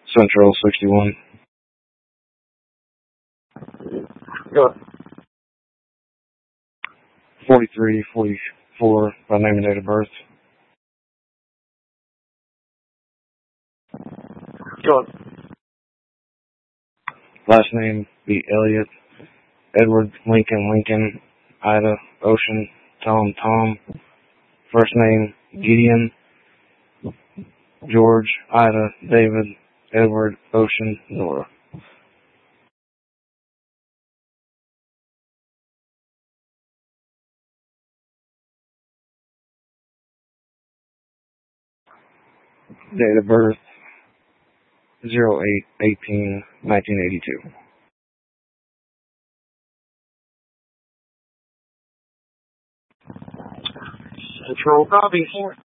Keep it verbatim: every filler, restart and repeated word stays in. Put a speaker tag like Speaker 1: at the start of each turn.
Speaker 1: Central sixty-one.
Speaker 2: Go.
Speaker 1: forty-three, forty-four by name and date of birth.
Speaker 2: Go.
Speaker 1: Last name be Elliott. Edward, Lincoln, Lincoln, Ida, Ocean, Tom, Tom. First name Gideon, George, Ida, David, Edward, Ocean, Nora. Date of birth zero eight eighteen nineteen eighty-two.
Speaker 2: Central copy.